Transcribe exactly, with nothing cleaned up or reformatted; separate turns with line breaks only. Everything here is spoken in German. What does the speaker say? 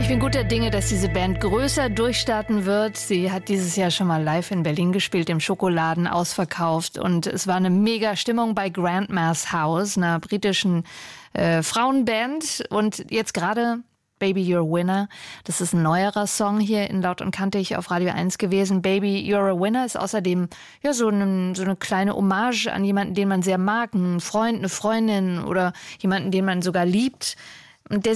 Ich bin guter Dinge, dass diese Band größer durchstarten wird. Sie hat dieses Jahr schon mal live in Berlin gespielt, im Schokoladen, ausverkauft. Und es war eine mega Stimmung bei Grandma's House, einer britischen äh, Frauenband. Und jetzt gerade Baby You're a Winner. Das ist ein neuerer Song hier in Laut und Kantig auf Radio eins gewesen. Baby You're a Winner ist außerdem ja so, ein, so eine kleine Hommage an jemanden, den man sehr mag. Einen Freund, eine Freundin oder jemanden, den man sogar liebt. Und der